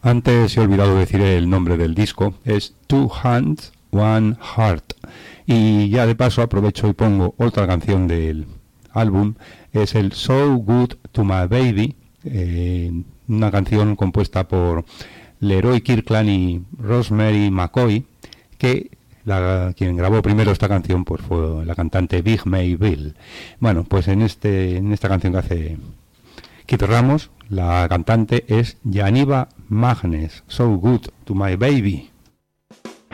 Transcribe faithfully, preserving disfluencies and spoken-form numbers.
Antes he olvidado decir el nombre del disco, es Two Hands, One Heart. Y ya de paso aprovecho y pongo otra canción del álbum, es el So Good to My Baby, eh, una canción compuesta por Leroy Kirkland y Rosemary McCoy, que la, quien grabó primero esta canción pues fue la cantante Big Maybelle. Bueno, pues en este en esta canción que hace Keith Ramos, la cantante es Yaniva Magnes, So Good to My Baby.